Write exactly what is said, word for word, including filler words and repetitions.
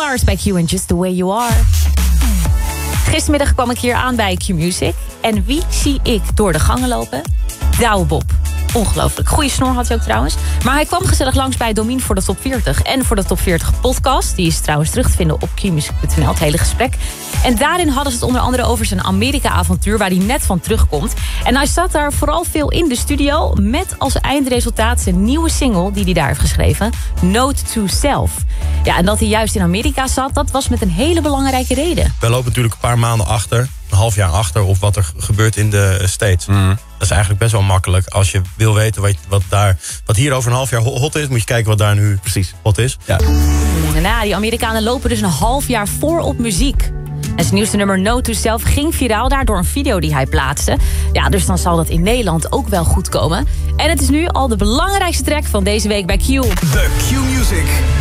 Stars bij Q en Just The Way You Are. Gistermiddag kwam ik hier aan bij Q Music. En wie zie ik door de gangen lopen? Douwe Bob. Ongelooflijk. Goeie snor had hij ook trouwens. Maar hij kwam gezellig langs bij Domien voor de top veertig. En voor de top veertig podcast. Die is trouwens terug te vinden op q music punt n l. Het hele gesprek. En daarin hadden ze het onder andere over zijn Amerika-avontuur, waar hij net van terugkomt. En hij zat daar vooral veel in de studio, met als eindresultaat zijn nieuwe single die hij daar heeft geschreven, Note to Self. Ja, en dat hij juist in Amerika zat, dat was met een hele belangrijke reden. We lopen natuurlijk een paar maanden achter, een half jaar achter, op wat er gebeurt in de States. Mm. Dat is eigenlijk best wel makkelijk. Als je wil weten wat, wat, daar, wat hier over een half jaar hot is, moet je kijken wat daar nu precies hot is. Ja. Nou, die Amerikanen lopen dus een half jaar voor op muziek. En zijn nieuwste nummer Note to Self ging viraal daar door een video die hij plaatste. Ja, dus dan zal dat in Nederland ook wel goed komen. En het is nu al de belangrijkste track van deze week bij Q. The Q Music